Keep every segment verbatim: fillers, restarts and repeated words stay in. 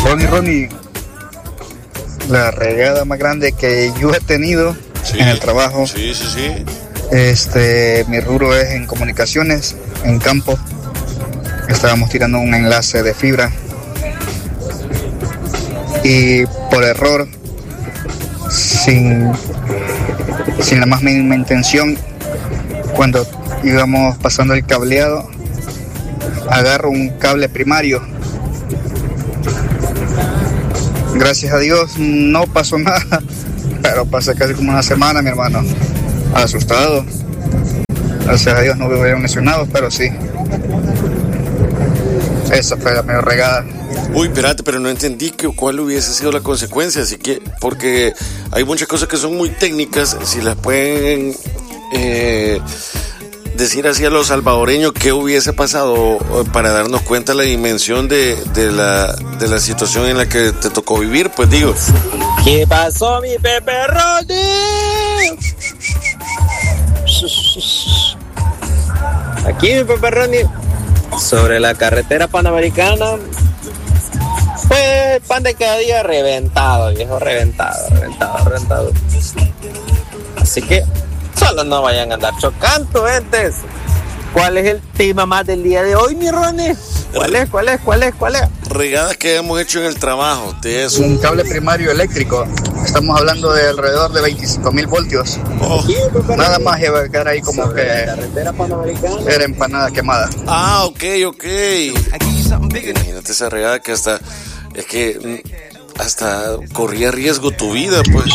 Ronnie, Ronnie, la regada más grande que yo he tenido sí, en el trabajo. Sí, sí, sí. Este, mi rubro es en comunicaciones, en campo. Estábamos tirando un enlace de fibra y por error, sin, sin la más mínima intención, cuando íbamos pasando el cableado, agarro un cable primario. Gracias a Dios no pasó nada, pero pasé casi como una semana, mi hermano, asustado. Gracias a Dios no hubieron lesionados, pero sí. Esa fue la medio regada. Uy, espérate, pero no entendí que, cuál hubiese sido la consecuencia, así que, porque hay muchas cosas que son muy técnicas, si las pueden eh, decir así a los salvadoreños qué hubiese pasado para darnos cuenta la dimensión de, de, la, de la situación en la que te tocó vivir, pues digo. ¿Qué pasó, mi Peperoni? Aquí, mi Peperoni, sobre la carretera panamericana, pues pan de cada día reventado, viejo, reventado, reventado, reventado. Así que solo no vayan a andar chocando, gentes. ¿Cuál es el tema más del día de hoy, mi Ronnie? ¿Cuál es, cuál es, cuál es, cuál es? Regadas que hemos hecho en el trabajo, de eso. Un cable primario eléctrico. Estamos hablando de alrededor de veinticinco mil voltios. Oh. Nada más iba a quedar ahí como que era empanada quemada. Ah, ok, ok. Imagínate esa regada que hasta, es que hasta corría riesgo tu vida, pues.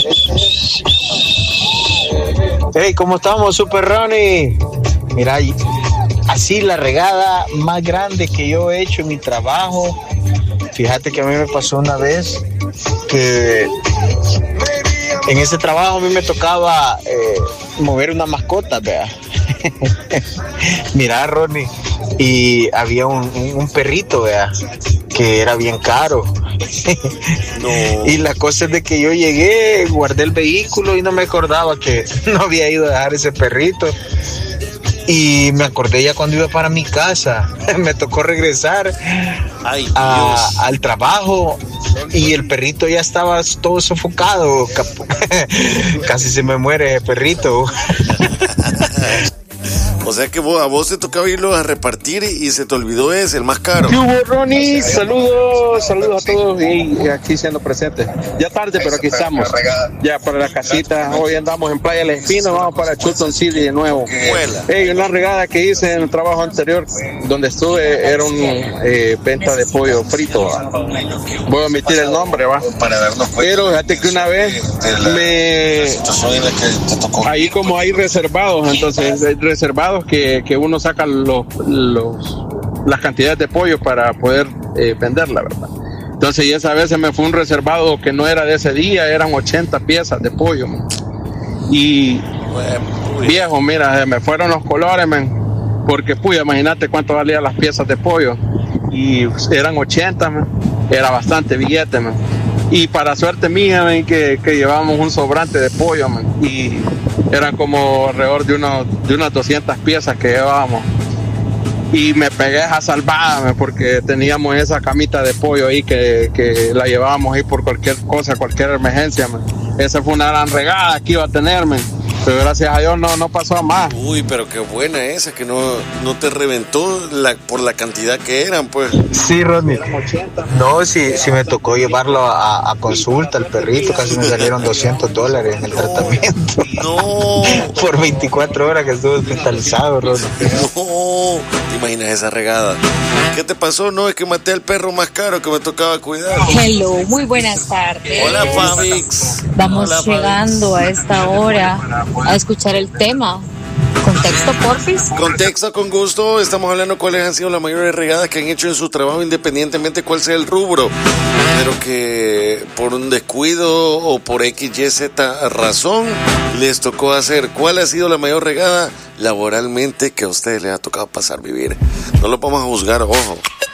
Hey, ¿cómo estamos, Super Ronnie? Mira, así la regada más grande que yo he hecho en mi trabajo. Fíjate que a mí me pasó una vez que en ese trabajo a mí me tocaba eh, mover una mascota, vea. Mira, Ronnie, y había un, un perrito, vea, que era bien caro. No. Y la cosa es de que yo llegué, guardé el vehículo y no me acordaba que no había ido a dejar ese perrito. Y me acordé ya cuando iba para mi casa. Me tocó regresar Ay, a, al trabajo y el perrito ya estaba todo sofocado. Casi se me muere el perrito. O sea que vos, a vos te tocaba irlo a repartir y, y se te olvidó ese, el más caro. ¿Qué hubo, Ronnie? Saludos, saludos a todos y aquí siendo presentes. Ya tarde, pero aquí estamos. Ya para la casita. Hoy andamos en Playa El Espino, vamos para Chulton City de nuevo. Hey, una regada que hice en el trabajo anterior donde estuve era un eh, venta de pollo frito. Voy a omitir el nombre, va. Pero fíjate que una vez me ahí como hay reservados, entonces hay reservados que, que uno saca los, los las cantidades de pollo para poder eh, venderla, ¿verdad? Entonces, y esa vez se me fue un reservado que no era de ese día, eran ochenta piezas de pollo, man. Y viejo, mira, me fueron los colores, man, porque puya, imagínate cuánto valían las piezas de pollo, y eran ochenta, man. Era bastante billete, man. Y para suerte mía, man, que, que llevábamos un sobrante de pollo, man, y eran como alrededor de, unos, de unas doscientas piezas que llevábamos. Y me pegué esa salvada, man, porque teníamos esa camita de pollo ahí que, que la llevábamos ahí por cualquier cosa, cualquier emergencia, man. Esa fue una gran regada que iba a tener, man. Pero gracias a Dios no, no pasó a más. Uy, pero qué buena esa, que no, no te reventó la, por la cantidad que eran, pues. Sí, Rodney. No, sí, sí me tocó llevarlo a, a consulta, el perrito, casi me salieron doscientos dólares en el tratamiento. No. Por veinticuatro horas que estuve hospitalizado, Rodney. No, te imaginas esa regada. ¿Qué te pasó? No, es que maté al perro más caro que me tocaba cuidar. Hello, muy buenas tardes. Hola, Fabix. Vamos Hola, llegando Fabix. a esta hora a escuchar el tema. ¿Contexto, porfis? Contexto, con gusto. Estamos hablando cuáles han sido las mayores regadas que han hecho en su trabajo, independientemente cuál sea el rubro. Pero que por un descuido o por X, Y, Z razón les tocó hacer. ¿Cuál ha sido la mayor regada laboralmente que a ustedes les ha tocado pasar vivir? No lo vamos a juzgar, ojo.